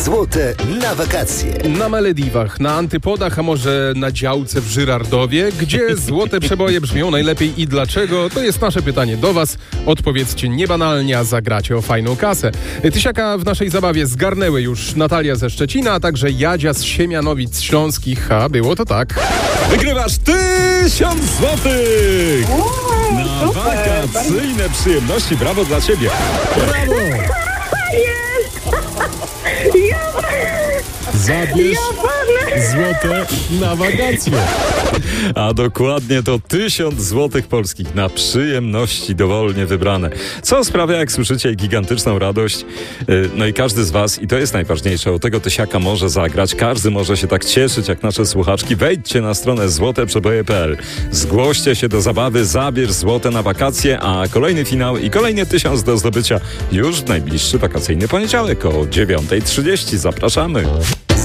Złote na wakacje. Na Malediwach, na Antypodach, a może na działce w Żyrardowie? Gdzie złote przeboje brzmią najlepiej i dlaczego? To jest nasze pytanie do Was. Odpowiedzcie niebanalnie, a zagracie o fajną kasę. Tysiaka w naszej zabawie zgarnęły już Natalia ze Szczecina, a także Jadzia z Siemianowic Śląskich. A było to tak. Wygrywasz 1000 złotych! Na wakacyjne przyjemności. Brawo dla Ciebie. Brawo! Zabierz złote na wakacje. A dokładnie to 1000 złotych polskich na przyjemności dowolnie wybrane. Co sprawia, jak słyszycie, gigantyczną radość. No i każdy z Was, i to jest najważniejsze, o tego tysiaka może zagrać. Każdy może się tak cieszyć jak nasze słuchaczki. Wejdźcie na stronę złoteprzeboje.pl. Zgłoście się do zabawy, zabierz złote na wakacje, a kolejny finał i kolejny 1000 do zdobycia już w najbliższy wakacyjny poniedziałek o 9:30. Zapraszamy.